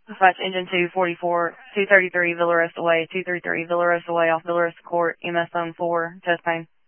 Dispatch engine 244, 233 Villa Rosa Way, 233 Villa Rosa Way off Villa Rosa Court, EMS zone 4, chest pain.